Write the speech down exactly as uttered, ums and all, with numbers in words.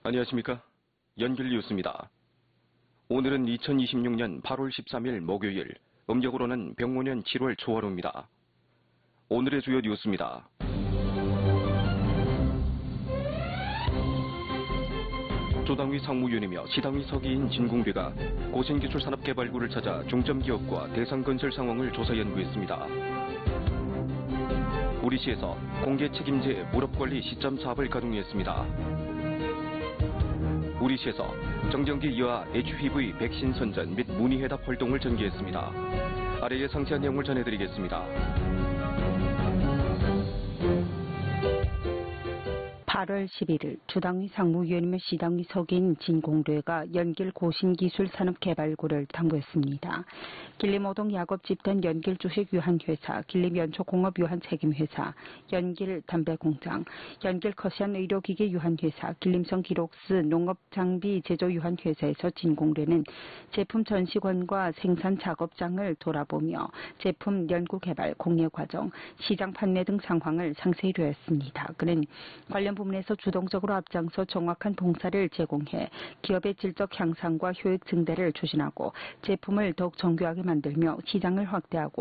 안녕하십니까? 연길뉴스입니다. 오늘은 이천이십육 년 팔월 십삼일 목요일, 음력으로는 병오년 칠월 초하루입니다. 오늘의 주요 뉴스입니다. 조당위 상무위원이며 시당위 서기인 진공배가 고신기술산업개발구를 찾아 중점기업과 대상건설 상황을 조사 연구했습니다. 우리시에서 공개책임제 무릎관리 시점 사업을 가동했습니다. 우리시에서 정전기 여아 에이치피브이 백신 선전 및 문의해답 활동을 전개했습니다. 아래의 상세한 내용을 전해드리겠습니다. 팔월 십일일 주당위 상무위원이며 시당위 서기인 진공대가 연길 고신기술산업개발구를 탐구했습니다. 길림오동 야곱집단 연길주식 유한회사, 길림연초공업 유한책임회사, 연길담배공장, 연길커시안 의료기기 유한회사, 길림성 기록스 농업장비 제조 유한회사에서 진공대는 제품 전시관과 생산 작업장을 돌아보며 제품 연구개발, 공예과정, 시장 판매 등 상황을 상세히 료했습니다. 그는 관련 부문에서 주동적으로 앞장서 정확한 봉사를 제공해 기업의 질적 향상과 효익 증대를 추진하고 제품을 더욱 정교하게 만들며 시장을 확대하고